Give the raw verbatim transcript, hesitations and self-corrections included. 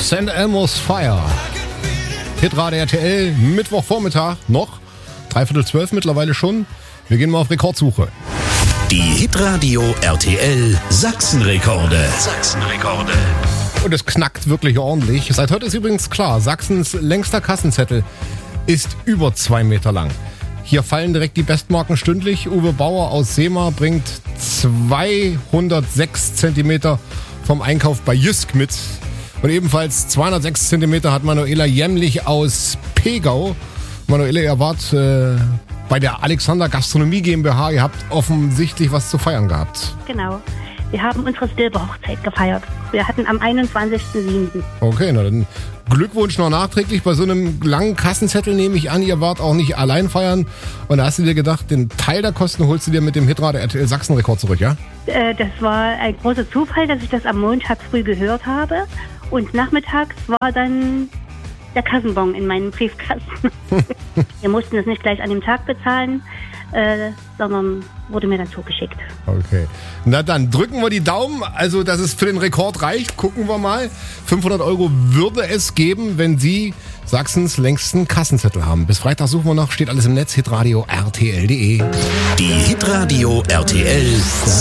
Saint Elmo's Fire. Hitradio R T L, Mittwochvormittag noch. Dreiviertel zwölf mittlerweile schon. Wir gehen mal auf Rekordsuche. Die Hitradio R T L Sachsenrekorde. Sachsenrekorde. Und es knackt wirklich ordentlich. Seit heute ist übrigens klar, Sachsens längster Kassenzettel ist über zwei Meter lang. Hier fallen direkt die Bestmarken stündlich. Uwe Bauer aus Sehma bringt zweihundertsechs Zentimeter vom Einkauf bei Jysk mit. Und ebenfalls zweihundertsechs Zentimeter hat Manuela Jämmlich aus Pegau. Manuela, ihr wart äh, bei der Alexander Gastronomie GmbH. Ihr habt offensichtlich was zu feiern gehabt. Genau. Wir haben unsere Silberhochzeit gefeiert. Wir hatten am einundzwanzigsten siebten Okay, na dann Glückwunsch noch nachträglich. Bei so einem langen Kassenzettel nehme ich an, ihr wart auch nicht allein feiern. Und da hast du dir gedacht, den Teil der Kosten holst du dir mit dem Hitradio R T L Sachsenrekord zurück, ja? Äh, das war ein großer Zufall, dass ich das am Montag früh gehört habe. Und nachmittags war dann der Kassenbon in meinem Briefkasten. Wir mussten das nicht gleich an dem Tag bezahlen, äh, sondern wurde mir dann zugeschickt. Okay. Na dann drücken wir die Daumen, also dass es für den Rekord reicht. Gucken wir mal. fünfhundert Euro würde es geben, wenn Sie Sachsens längsten Kassenzettel haben. Bis Freitag suchen wir noch. Steht alles im Netz. hitradio R T L punkt de. Die Hitradio R T L